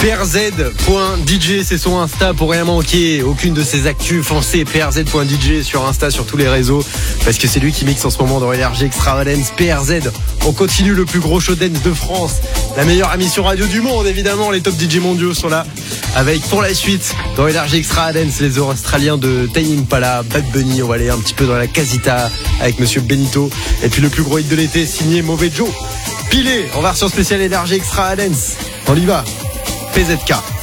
PRZ.DJ, c'est son Insta pour rien manquer. Aucune de ses actus, foncez PRZ.DJ sur Insta, sur tous les réseaux. Parce que c'est lui qui mixe en ce moment dans Énergie Extravagance. PRZ, on continue le plus gros show dance de France. La meilleure émission radio du monde, évidemment. Les top DJ mondiaux sont là. Avec pour la suite, dans Énergie Extravagance, les Australiens de Tame Impala, Bad Bunny. On va aller un petit peu dans la casita avec Monsieur Benito. Et puis le plus gros hit de l'été, signé Mauvais Joe. Pilé en version spéciale Énergie Extravagance. On y va. PZK.